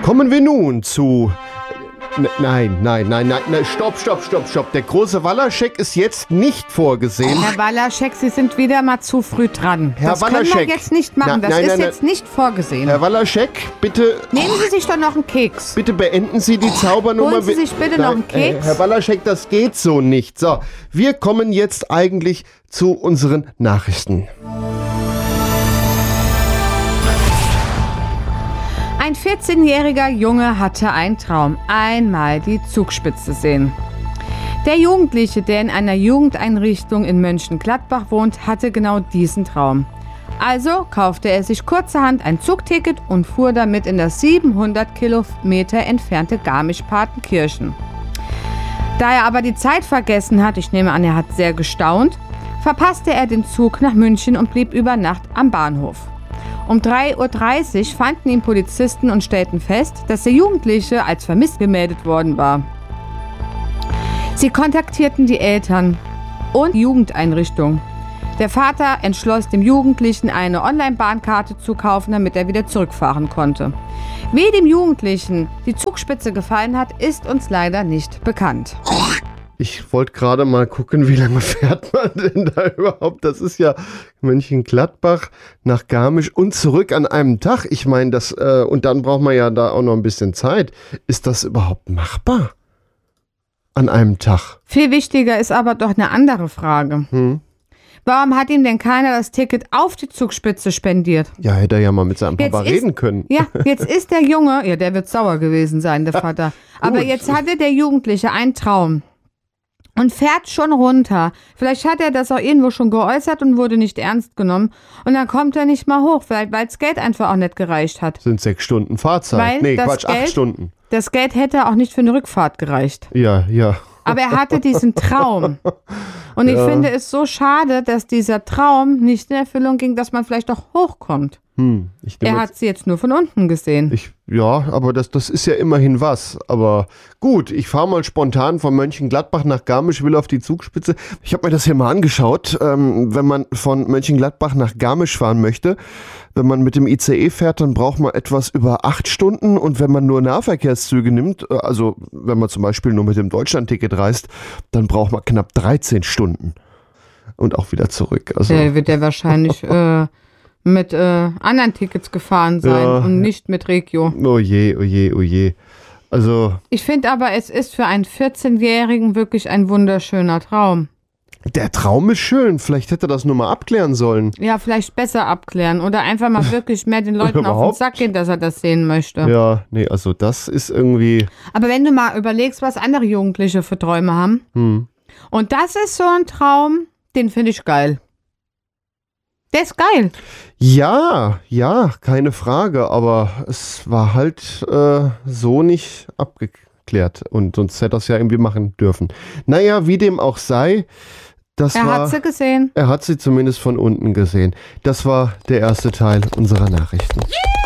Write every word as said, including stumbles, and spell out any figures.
Kommen wir nun zu... N- Nein, nein, nein, nein, nein, stopp, stopp, stopp, stopp. Der große Walaschek ist jetzt nicht vorgesehen. Herr Walaschek, Sie sind wieder mal zu früh dran. Herr das Walaschek. können wir jetzt nicht machen. Na, das nein, ist nein, jetzt nicht vorgesehen. Herr Walaschek, bitte... Nehmen Sie sich doch noch einen Keks. Bitte beenden Sie die Zaubernummer. Holen Sie sich bitte noch einen Nein, äh, Keks. Herr Walaschek, das geht so nicht. So, wir kommen jetzt eigentlich zu unseren Nachrichten. Ein vierzehnjähriger Junge hatte einen Traum. Einmal die Zugspitze sehen. Der Jugendliche, der in einer Jugendeinrichtung in Mönchengladbach wohnt, hatte genau diesen Traum. Also kaufte er sich kurzerhand ein Zugticket und fuhr damit in das siebenhundert Kilometer entfernte Garmisch-Partenkirchen. Da er aber die Zeit vergessen hat, ich nehme an, er hat sehr gestaunt, verpasste er den Zug nach München und blieb über Nacht am Bahnhof. Um drei Uhr dreißig fanden ihn Polizisten und stellten fest, dass der Jugendliche als vermisst gemeldet worden war. Sie kontaktierten die Eltern und die Jugendeinrichtung. Der Vater entschloss dem Jugendlichen, eine Online-Bahnkarte zu kaufen, damit er wieder zurückfahren konnte. Wie dem Jugendlichen die Zugspitze gefallen hat, ist uns leider nicht bekannt. Ich wollte gerade mal gucken, wie lange fährt man denn da überhaupt? Das ist ja Mönchengladbach nach Garmisch und zurück an einem Tag. Ich meine, das, äh, und dann braucht man ja da auch noch ein bisschen Zeit. Ist das überhaupt machbar? An einem Tag? Viel wichtiger ist aber doch eine andere Frage. Hm? Warum hat ihm denn keiner das Ticket auf die Zugspitze spendiert? Ja, hätte er ja mal mit seinem Jetzt Papa ist- reden können. Ja, jetzt ist der Junge, ja, der wird sauer gewesen sein, der Vater. Aber Gut. jetzt hatte der Jugendliche einen Traum und fährt schon runter. Vielleicht hat er das auch irgendwo schon geäußert und wurde nicht ernst genommen. Und dann kommt er nicht mal hoch, vielleicht weil das Geld einfach auch nicht gereicht hat. Sind sechs Stunden Fahrzeit. Weil nee, das Quatsch, Geld- acht Stunden. Das Geld hätte auch nicht für eine Rückfahrt gereicht. Ja, ja. Aber er hatte diesen Traum. Und ich Ja. finde es so schade, dass dieser Traum nicht in Erfüllung ging, dass man vielleicht auch hochkommt. Hm, ich Er nehme hat sie jetzt nur von unten gesehen. Ich, ja, aber das, das ist ja immerhin was. Aber gut, ich fahre mal spontan von Mönchengladbach nach Garmisch, will auf die Zugspitze. Ich habe mir das hier mal angeschaut. Ähm, wenn man von Mönchengladbach nach Garmisch fahren möchte, wenn man mit dem I C E fährt, dann braucht man etwas über acht Stunden. Und wenn man nur Nahverkehrszüge nimmt, äh, also wenn man zum Beispiel nur mit dem Deutschlandticket reist, dann braucht man knapp dreizehn Stunden. Und auch wieder zurück. Also, Der wird ja wahrscheinlich äh, mit äh, anderen Tickets gefahren sein Ja. und nicht mit Regio. oh je, oh je, oh je. Also... Ich finde aber, es ist für einen vierzehnjährigen wirklich ein wunderschöner Traum. Der Traum ist schön. Vielleicht hätte er das nur mal abklären sollen. Ja, vielleicht besser abklären oder einfach mal wirklich mehr den Leuten auf den Überhaupt? Sack gehen, dass er das sehen möchte. Ja, nee, also das ist irgendwie... Aber wenn du mal überlegst, was andere Jugendliche für Träume haben, Hm. und das ist so ein Traum, den finde ich geil. Der ist geil. Ja, ja, keine Frage, aber es war halt äh, so nicht abgeklärt und sonst hätte er es ja irgendwie machen dürfen. Naja, wie dem auch sei, das Er war... hat sie gesehen. Er hat sie zumindest von unten gesehen. Das war der erste Teil unserer Nachrichten.